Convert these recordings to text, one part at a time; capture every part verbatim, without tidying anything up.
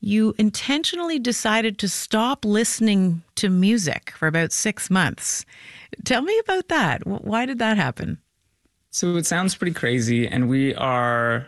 you intentionally decided to stop listening to music for about six months. Tell me about that. Why did that happen? So it sounds pretty crazy, and we are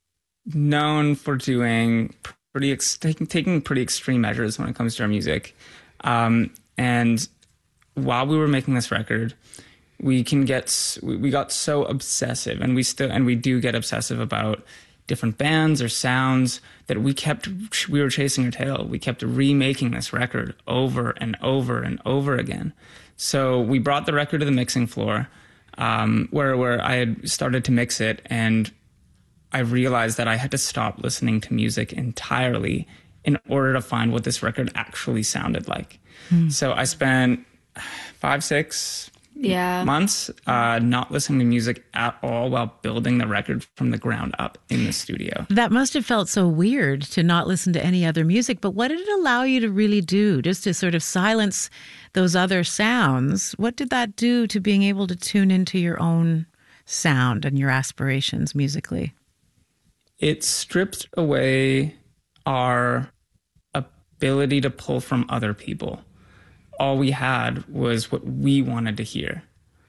known for doing pretty ex- taking, taking pretty extreme measures when it comes to our music. Um, and while we were making this record, we can get we got so obsessive, and we still and we do get obsessive about different bands or sounds that we kept we were chasing our tail. We kept remaking this record over and over and over again. So we brought the record to the mixing floor, um, where where I had started to mix it, and I realized that I had to stop listening to music entirely in order to find what this record actually sounded like. Hmm. So I spent five, six yeah. months uh, not listening to music at all while building the record from the ground up in the studio. That must have felt so weird to not listen to any other music, but what did it allow you to really do? Just to sort of silence those other sounds? What did that do to being able to tune into your own sound and your aspirations musically? It stripped away our ability to pull from other people. All we had was what we wanted to hear.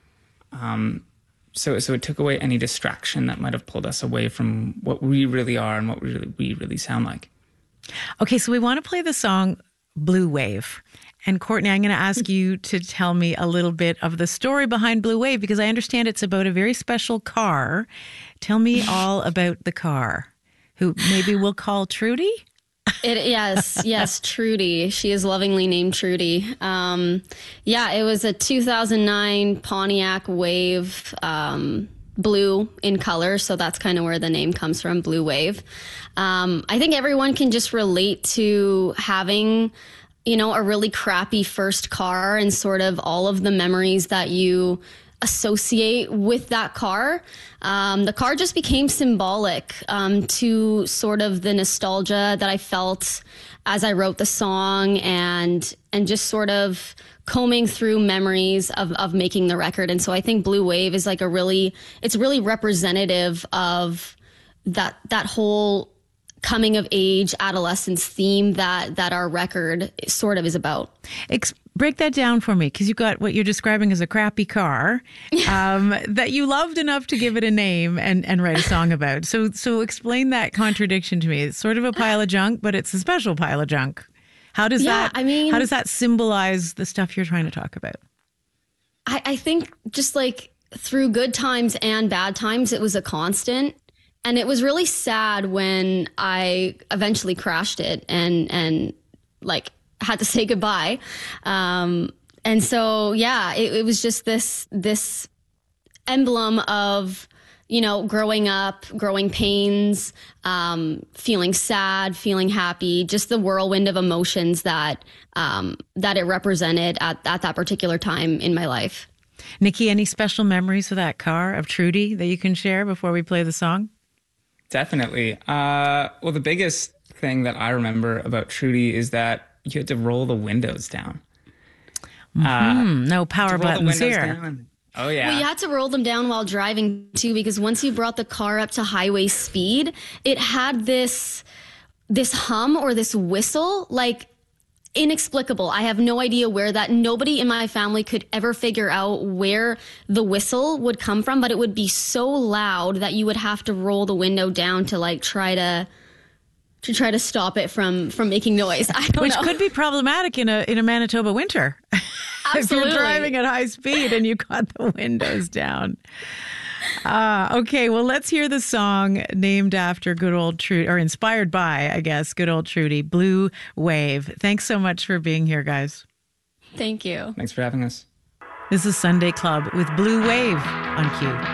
Um, so, so it took away any distraction that might have pulled us away from what we really are and what we really, we really sound like. Okay, so we want to play the song Blue Wave. And Courtney, I'm going to ask you to tell me a little bit of the story behind Blue Wave, because I understand it's about a very special car. Tell me all about the car, who maybe we'll call Trudy? It, yes, yes, Trudy. She is lovingly named Trudy. Um, yeah, it was a two thousand nine Pontiac Wave, um, blue in color. So that's kind of where the name comes from, Blue Wave. Um, I think everyone can just relate to having, you know, a really crappy first car and sort of all of the memories that you associate with that car. Um, the car just became symbolic um, to sort of the nostalgia that I felt as I wrote the song, and and just sort of combing through memories of, of making the record. And so I think Blue Wave is like a really, it's really representative of that that whole coming of age, adolescence theme that that our record sort of is about. Ex- break that down for me, because you've got what you're describing as a crappy car um, that you loved enough to give it a name and, and write a song about. So so explain that contradiction to me. It's sort of a pile of junk, but it's a special pile of junk. How does yeah, that? I mean, how does that symbolize the stuff you're trying to talk about? I, I think just like through good times and bad times, it was a constant. And it was really sad when I eventually crashed it and, and like had to say goodbye. Um, and so, yeah, it, it was just this, this emblem of, you know, growing up, growing pains, um, feeling sad, feeling happy, just the whirlwind of emotions that, um, that it represented at, at that particular time in my life. Nikki, any special memories of that car, of Trudy, that you can share before we play the song? Definitely. Uh, well, the biggest thing that I remember about Trudy is that you had to roll the windows down. Mm-hmm. Uh, no power buttons here. Down. Oh, yeah. Well, you had to roll them down while driving, too, because once you brought the car up to highway speed, it had this this hum or this whistle, like, inexplicable. I have no idea where that, nobody in my family could ever figure out where the whistle would come from, but it would be so loud that you would have to roll the window down to like try to to try to stop it from from making noise. I don't Which know. could be problematic in a in a Manitoba winter. If you're driving at high speed and you got the windows down. Uh, okay, well, let's hear the song named after good old Trudy, or inspired by, I guess, good old Trudy, Blue Wave. Thanks so much for being here, guys. Thank you. Thanks for having us. This is Sunday Club with Blue Wave on Q.